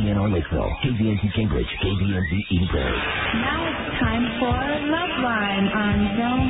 KCNR Lakeville, KVNZ Cambridge, KVNZ Edenbury. Now it's time for Loveline on Zone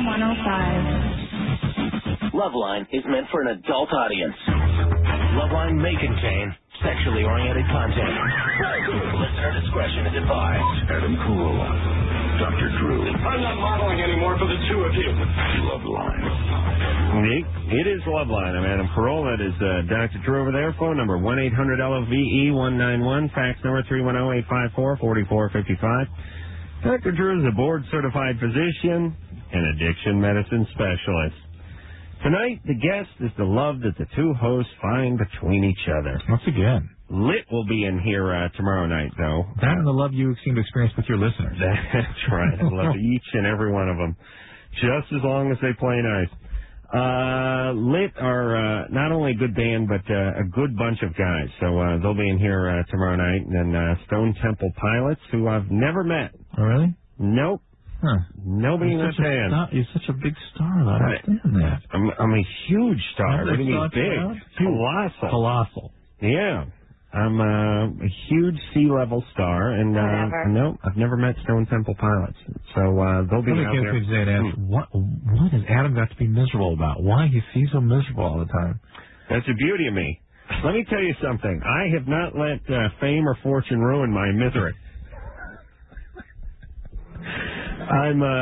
105. Loveline is meant for an adult audience. Loveline may contain sexually oriented content. Listener discretion is advised. Adam Carolla, Dr. Drew. I'm not modeling anymore for the two of you. Loveline. It is Loveline. I'm Adam Carolla. It is Dr. Drew over there. Phone number 1-800-LOVE-191. Fax number 310-854-4455. Dr. Drew is a board-certified physician and addiction medicine specialist. Tonight, the guest is the love that the two hosts find between each other. Once again. Lit will be in here tomorrow night, though. That and the love you seem to experience with your listeners. That's right. I love each and every one of them, just as long as they play nice. Lit are not only a good band, but a good bunch of guys. So they'll be in here tomorrow night. And then Stone Temple Pilots, who I've never met. Oh, really? Nope. Huh. Nobody in that band. You're such a big star. I understand that. I'm a huge star. What do you mean big? Colossal. Colossal. Yeah. I'm a huge sea-level star, and no, I've never met Stone Temple Pilots. So they'll be out there. What has Adam got to be miserable about? Why is he so miserable all the time? That's the beauty of me. Let me tell you something. I have not let fame or fortune ruin my misery. I'm